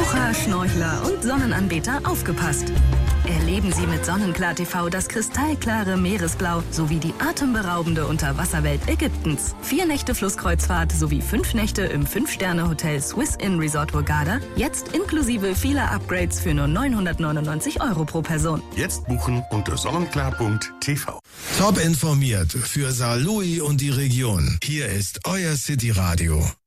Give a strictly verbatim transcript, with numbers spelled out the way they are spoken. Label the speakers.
Speaker 1: Taucher, Schnorchler und Sonnenanbeter aufgepasst. Erleben Sie mit Sonnenklar T V das kristallklare Meeresblau sowie die atemberaubende Unterwasserwelt Ägyptens. Vier Nächte Flusskreuzfahrt sowie fünf Nächte im Fünf-Sterne-Hotel Swiss Inn Resort Hurghada. Jetzt inklusive vieler Upgrades für nur neunhundertneunundneunzig Euro pro Person.
Speaker 2: Jetzt buchen unter sonnenklar punkt t v.
Speaker 3: Top informiert für Saarlouis und die Region. Hier ist euer City Radio.